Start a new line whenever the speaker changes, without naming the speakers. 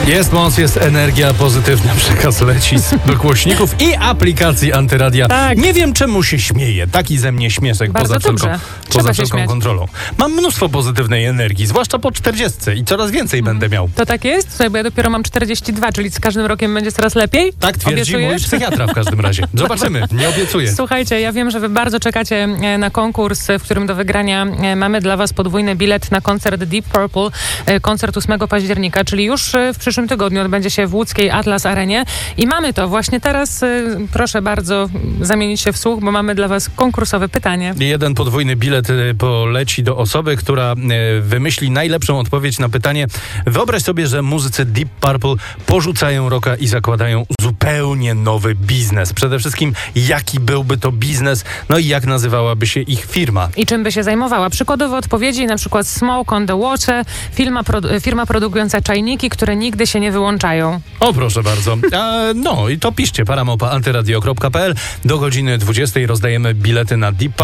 Jest moc, jest energia, pozytywny przekaz leci z głośników i aplikacji Antyradia.
Tak.
Nie wiem, czemu się śmieję. Taki ze mnie śmieszek
Bardzo dobrze.
poza
się
wszelką
śmiać.
kontrolą. Mam mnóstwo pozytywnej energii, zwłaszcza po 40 i coraz więcej będę miał.
To tak jest? Słuchaj, bo ja dopiero mam 42, czyli z każdym rokiem będzie coraz lepiej?
Tak twierdzi mój psychiatra w każdym razie. Zobaczymy, nie obiecuję.
Słuchajcie, ja wiem, że wy bardzo czekacie na konkurs, w którym do wygrania mamy dla was podwójny bilet na koncert Deep Purple, koncert 8 października, czyli już w przyszłym tygodniu odbędzie się w łódzkiej Atlas Arenie i mamy to właśnie teraz. Proszę bardzo zamienić się w słuch, bo mamy dla was konkursowe pytanie.
Jeden podwójny bilet poleci do osoby, która wymyśli najlepszą odpowiedź na pytanie. Wyobraź sobie, że muzycy Deep Purple porzucają rocka i zakładają zupełnie nowy biznes. Przede wszystkim, jaki byłby to biznes, no i jak nazywałaby się ich firma.
I czym by się zajmowała? Przykładowe odpowiedzi, na przykład Smoke on the Water, firma produkująca czajniki, które nigdy się nie wyłączają.
O, proszę bardzo. No i to piszcie, paramałpa.antyradio.pl. Do godziny 20 rozdajemy bilety na Deep